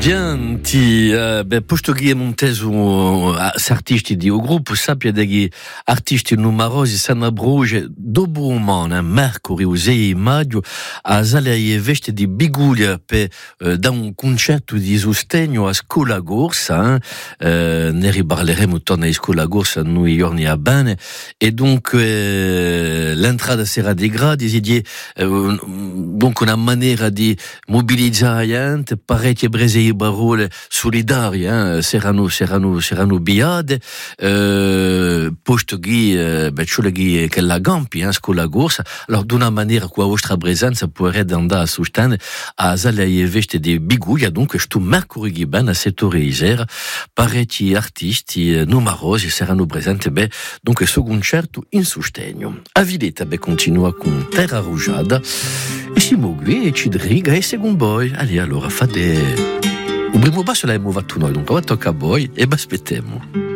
Dianti, posto che Montesu artisti di o gruppo sappia degli artisti numerosi sanno bruge dopo un anno, mercoledì 6 maggio a Zalia e Veste di Biguglia per da un concerto di sostegno a Scuola Gorsa, ne riparleremo torna a Scuola Gorsa noi giorni a bene e dunque l'entrata sarà di gratis, donc una maniera di mobilizzare gente, parecchie brese parole solidarie, saranno biade, posto che la gampi, Scuola Gorsa, allora d'una maniera con la vostra presenza potrebbe andare a sostenere a Zalia e Veste di Biguglia, dunque sto mercoledì ben a 7 ore di sera, parecchi artisti numerosi saranno presenti, dunque questo concerto in sostegno. A Villeta continua con Terra Rugiada e si muove e ci driga e secondo voi, allora fate... Il primo passo l'abbiamo fatto noi, dunque tocca a voi e aspettiamo.